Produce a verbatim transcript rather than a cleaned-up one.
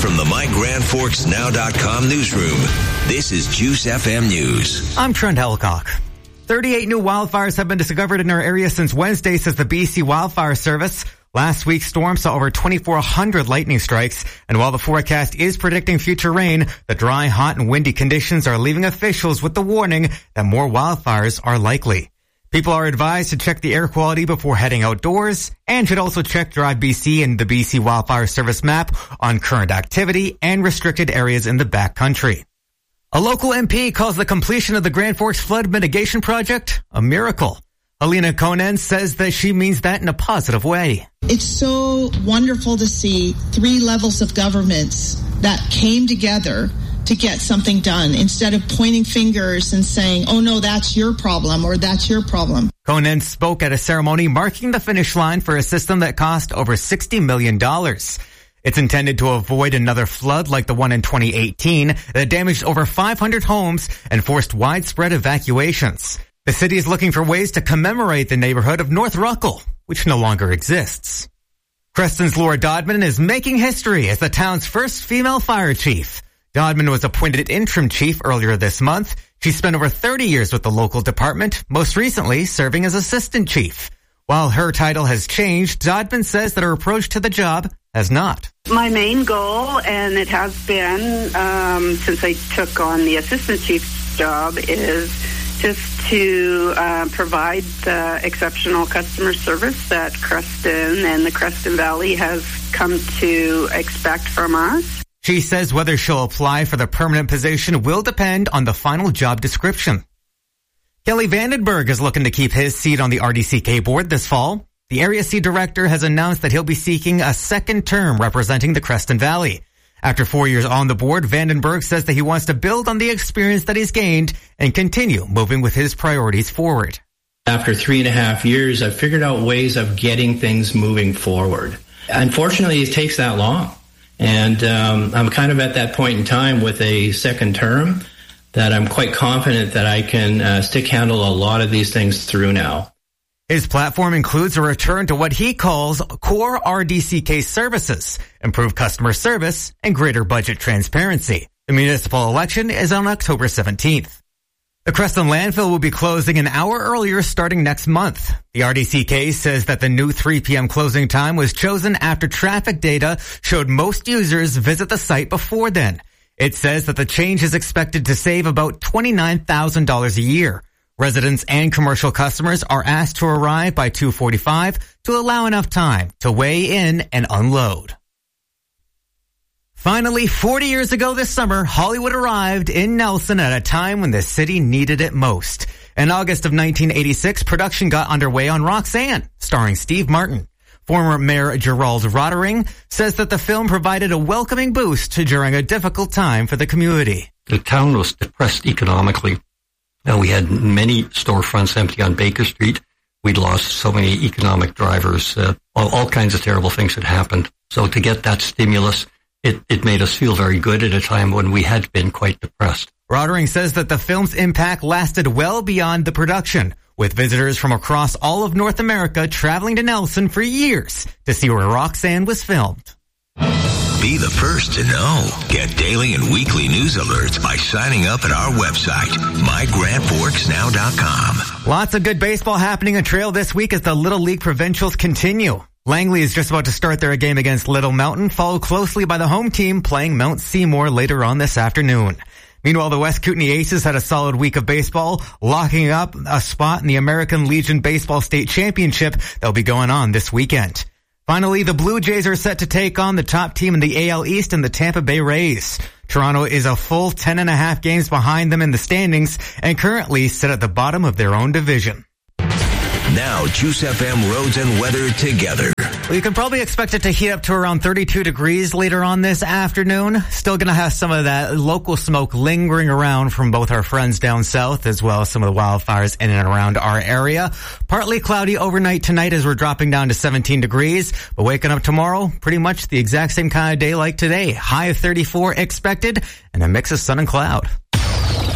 From the My Grand Forks Now dot com newsroom, this is Juice F M News. I'm Trent Elcock. thirty-eight new wildfires have been discovered in our area since Wednesday, says the B C Wildfire Service. Last week's storm saw over twenty-four hundred lightning strikes, and while the forecast is predicting future rain, the dry, hot, and windy conditions are leaving officials with the warning that more wildfires are likely. People are advised to check the air quality before heading outdoors and should also check Drive B C and the B C Wildfire Service map on current activity and restricted areas in the backcountry. A local M P calls the completion of the Grand Forks Flood Mitigation Project a miracle. Alina Conan says that she means that in a positive way. It's so wonderful to see three levels of governments that came together to get something done instead of pointing fingers and saying, oh no, that's your problem or that's your problem. Conan spoke at a ceremony marking the finish line for a system that cost over sixty million dollars. It's intended to avoid another flood like the one in twenty eighteen that damaged over five hundred homes and forced widespread evacuations. The city is looking for ways to commemorate the neighborhood of North Ruckle, which no longer exists. Creston's Laura Dodman is making history as the town's first female fire chief. Dodman was appointed interim chief earlier this month. She spent over thirty years with the local department, most recently serving as assistant chief. While her title has changed, Dodman says that her approach to the job has not. My main goal, and it has been um, since I took on the assistant chief's job, is just to uh, provide the exceptional customer service that Creston and the Creston Valley has come to expect from us. She says whether she'll apply for the permanent position will depend on the final job description. Kelly Vandenberg is looking to keep his seat on the R D C K board this fall. The Area C director has announced that he'll be seeking a second term representing the Creston Valley. After four years on the board, Vandenberg says that he wants to build on the experience that he's gained and continue moving with his priorities forward. After three and a half years, I've figured out ways of getting things moving forward. Unfortunately, it takes that long. And um, I'm kind of at that point in time with a second term that I'm quite confident that I can uh, stick handle a lot of these things through now. His platform includes a return to what he calls core R D C K services, improved customer service, and greater budget transparency. The municipal election is on October seventeenth. The Creston landfill will be closing an hour earlier starting next month. The R D C K says that the new three p.m. closing time was chosen after traffic data showed most users visit the site before then. It says that the change is expected to save about twenty-nine thousand dollars a year. Residents and commercial customers are asked to arrive by two forty-five to allow enough time to weigh in and unload. Finally, forty years ago this summer, Hollywood arrived in Nelson at a time when the city needed it most. In August of nineteen eighty-six, production got underway on Roxanne, starring Steve Martin. Former Mayor Gerald Rottering says that the film provided a welcoming boost during a difficult time for the community. The town was depressed economically. And we had many storefronts empty on Baker Street. We'd lost so many economic drivers. Uh, all, all kinds of terrible things had happened. So to get that stimulus, It, it made us feel very good at a time when we had been quite depressed. Rottering says that the film's impact lasted well beyond the production, with visitors from across all of North America traveling to Nelson for years to see where Roxanne was filmed. Be the first to know. Get daily and weekly news alerts by signing up at our website, my grand forks now dot com. Lots of good baseball happening on Trail this week as the Little League Provincials continue. Langley is just about to start their game against Little Mountain, followed closely by the home team playing Mount Seymour later on this afternoon. Meanwhile, the West Kootenay Aces had a solid week of baseball, locking up a spot in the American Legion Baseball State Championship that'll be going on this weekend. Finally, the Blue Jays are set to take on the top team in the A L East and the Tampa Bay Rays. Toronto is a full ten and a half games behind them in the standings and currently sit at the bottom of their own division. Now, Juice F M roads and weather together. Well, you can probably expect it to heat up to around thirty-two degrees later on this afternoon. Still going to have some of that local smoke lingering around from both our friends down south as well as some of the wildfires in and around our area. Partly cloudy overnight tonight as we're dropping down to seventeen degrees. But waking up tomorrow, pretty much the exact same kind of day like today. High of thirty-four expected and a mix of sun and cloud.